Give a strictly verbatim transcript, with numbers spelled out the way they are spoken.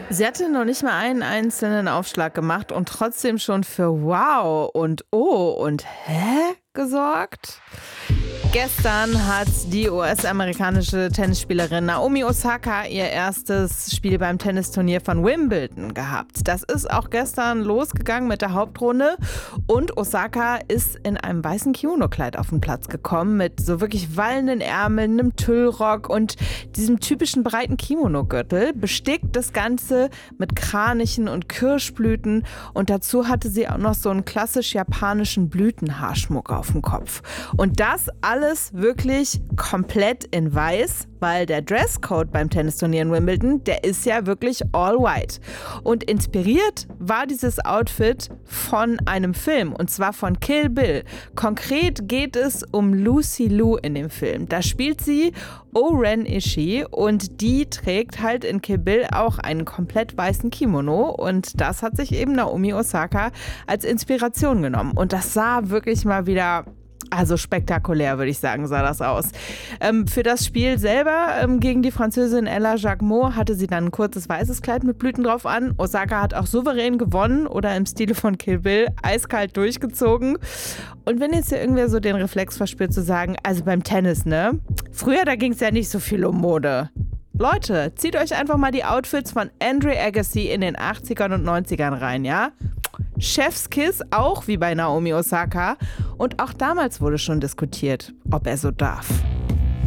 Sie hatte noch nicht mal einen einzelnen Aufschlag gemacht und trotzdem schon für Wow und Oh und Hä gesorgt. Gestern hat die U S-amerikanische Tennisspielerin Naomi Osaka ihr erstes Spiel beim Tennisturnier von Wimbledon gehabt. Das ist auch gestern losgegangen mit der Hauptrunde und Osaka ist in einem weißen Kimono-Kleid auf den Platz gekommen mit so wirklich wallenden Ärmeln, einem Tüllrock und diesem typischen breiten Kimono-Gürtel. Bestickt das Ganze mit Kranichen und Kirschblüten und dazu hatte sie auch noch so einen klassisch japanischen Blütenhaarschmuck auf dem Kopf. Und das alles Alles wirklich komplett in weiß, weil der Dresscode beim Tennisturnier in Wimbledon, der ist ja wirklich all white. Und inspiriert war dieses Outfit von einem Film, und zwar von Kill Bill. Konkret geht es um Lucy Liu in dem Film. Da spielt sie O-Ren Ishii und die trägt halt in Kill Bill auch einen komplett weißen Kimono und das hat sich eben Naomi Osaka als Inspiration genommen. Und das sah wirklich mal wieder... Also spektakulär, würde ich sagen, sah das aus. Ähm, für das Spiel selber ähm, gegen die Französin Ella Jacquemot hatte sie dann ein kurzes weißes Kleid mit Blüten drauf an. Osaka hat auch souverän gewonnen oder im Stile von Kill Bill eiskalt durchgezogen. Und wenn jetzt hier irgendwer so den Reflex verspürt zu sagen, also beim Tennis, ne? Früher, da ging es ja nicht so viel um Mode. Leute, zieht euch einfach mal die Outfits von Andre Agassi in den achtzigern und neunzigern rein, ja? Chefskiss, auch wie bei Naomi Osaka. Und auch damals wurde schon diskutiert, ob er so darf.